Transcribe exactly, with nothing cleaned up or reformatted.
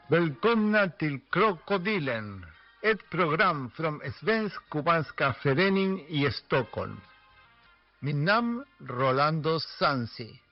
Välkomna till Krokodilen, ett program från Svensk-Kubanska förening i Stockholm. Min namn Rolando Sansi.